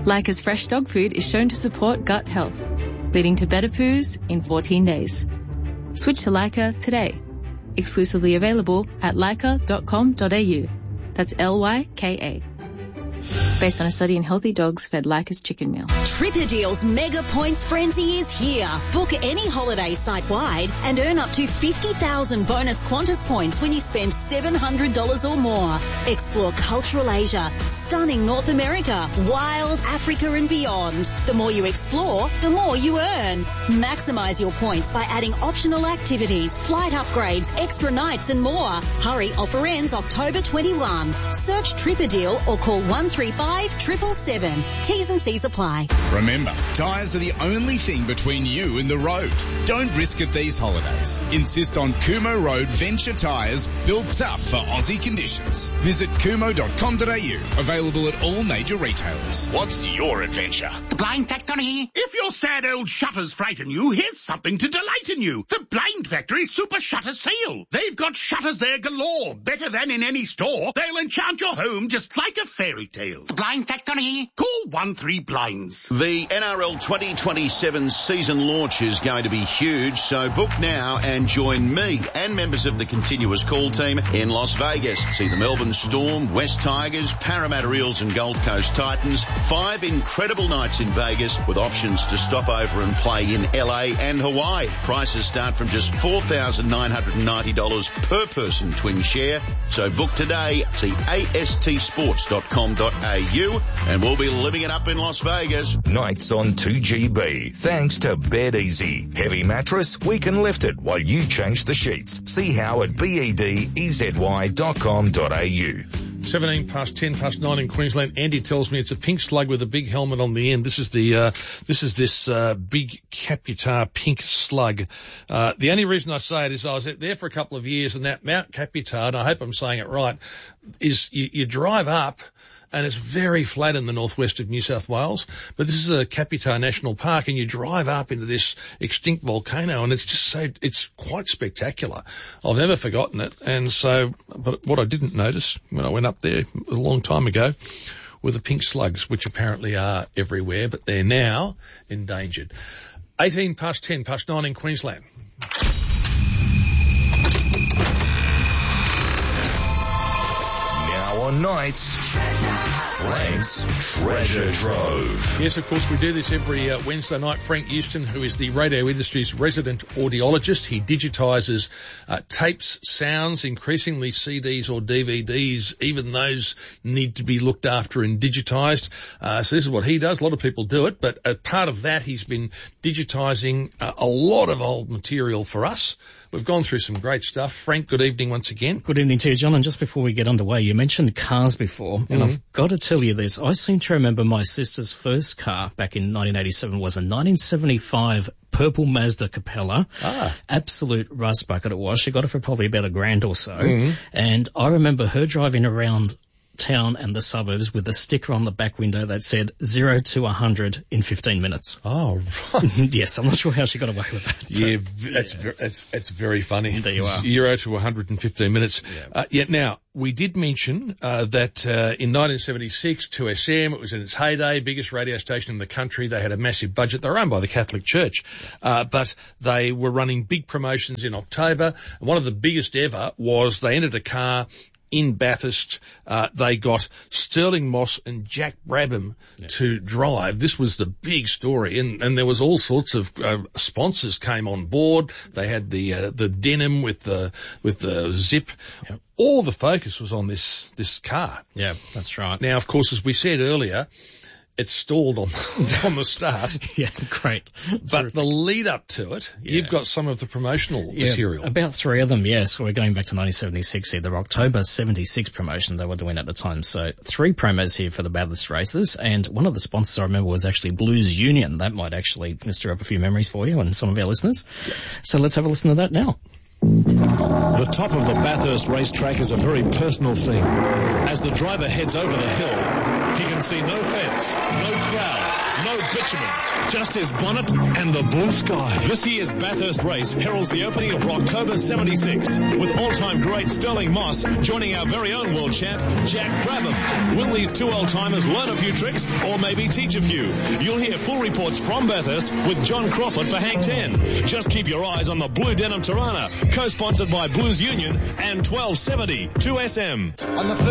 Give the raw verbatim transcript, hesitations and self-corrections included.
Leica's fresh dog food is shown to support gut health, leading to better poos in fourteen days. Switch to Leica today. Exclusively available at leica dot com dot a u. That's L Y K A. Based on a study in healthy dogs fed Leica's chicken meal. Tripperdeal's Mega Points Frenzy is here. Book any holiday site-wide and earn up to fifty thousand bonus Qantas points when you spend seven hundred dollars or more. Explore cultural Asia, stunning North America, wild Africa and beyond. The more you explore, the more you earn. Maximise your points by adding optional activities, flight upgrades, extra nights and more. Hurry, offer ends October twenty-first. Search Tripperdeal or call one three five triple seven. T's and C's apply. Remember, tyres are the only thing between you and the road. Don't risk it these holidays. Insist on Kumo Road Venture tyres, built tough for Aussie conditions. Visit kumo dot com dot a u. Available at all major retailers. What's your adventure? The Blind Factory. If your sad old shutters frighten you, here's something to delight in you. The Blind Factory Super Shutter Sale. They've got shutters there galore, better than in any store. They'll enchant your home just like a fairy tale. The Blind Factory. Call one three blinds. The N R L twenty twenty-seven season launch is going to be huge, so book now and join me and members of the Continuous Call team in Las Vegas. See the Melbourne Storm, West Tigers, Parramatta Eels and Gold Coast Titans. Five incredible nights in Vegas with options to stop over and play in L A and Hawaii. Prices start from just four thousand nine hundred ninety dollars per person twin share. So book today. See a s t sports dot com dot a u and we'll be living it up in Las Vegas. Nights on two G B. Thanks to Bed Easy. Heavy mattress, we can lift it while you change the sheets. See how at bed dot com dot a u. seventeen past ten past nine in Queensland. Andy tells me it's a pink slug with a big helmet on the end. This is the, uh, this is this, uh, big Capitar pink slug. Uh, the only reason I say it is I was there for a couple of years and that Mount Capitar, and I hope I'm saying it right, is you, you drive up and it's very flat in the northwest of New South Wales. But this is a Capitar National Park, and you drive up into this extinct volcano, and it's just so, it's quite spectacular. I've never forgotten it. And so, but what I didn't notice when I went up there a long time ago were the pink slugs, which apparently are everywhere, but they're now endangered. eighteen past ten past nine in Queensland. On nights, Frank's Treasure Trove. Yes, of course, we do this every uh, Wednesday night. Frank Houston, who is the radio industry's resident audiologist, he digitises uh, tapes, sounds, increasingly C Ds or D V Ds. Even those need to be looked after and digitised. Uh, so this is what he does. A lot of people do it, but as part of that, he's been digitising uh, a lot of old material for us. We've gone through some great stuff. Frank, good evening once again. Good evening to you, John. And just before we get underway, you mentioned cars before, and mm-hmm. I've got to tell you this. I seem to remember my sister's first car back in nineteen eighty-seven was a nineteen seventy-five purple Mazda Capella. Ah. Absolute rust bucket it was. She got it for probably about a grand or so. Mm-hmm. And I remember her driving around town and the suburbs with a sticker on the back window that said zero to a hundred in fifteen minutes. Oh, right. Yes, I'm not sure how she got away with that. Yeah, that's, yeah. That's, that's very funny. There you are. Zero to a hundred in fifteen minutes. Yeah. Uh, yeah, now, we did mention, uh, that, uh, in nineteen seventy-six, two S M, it was in its heyday, biggest radio station in the country. They had a massive budget. They were owned by the Catholic Church. Uh, but they were running big promotions in October. One of the biggest ever was they entered a car in Bathurst. Uh, they got Sterling Moss and Jack Brabham yeah. to drive. This was the big story, and, and there was all sorts of uh, sponsors came on board. They had the uh, the denim with the with the zip. Yep. All the focus was on this this car. Yeah, that's right. Now, of course, as we said earlier, it stalled on, on the start. Yeah, great. But the lead up to it, yeah. you've got some of the promotional yeah, material. About three of them, yes. So we're going back to nineteen seventy-six here, the October seventy-six promotion they were doing at the time. So three promos here for the Bathurst races, and one of the sponsors I remember was actually Blues Union. That might actually stir up a few memories for you and some of our listeners. Yeah. So let's have a listen to that now. The top of the Bathurst racetrack is a very personal thing. As the driver heads over the hill, he can see no fence, no crowd, No bitumen, just his bonnet and the blue sky. This year's Bathurst race heralds the opening of Rocktober seventy-six, with all-time great Sterling Moss joining our very own world champ, Jack Brabham. Will these two old-timers learn a few tricks or maybe teach a few? You'll hear full reports from Bathurst with John Crawford for Hang ten. Just keep your eyes on the Blue Denim Tirana, co-sponsored by Blues Union and twelve seventy two S M. On the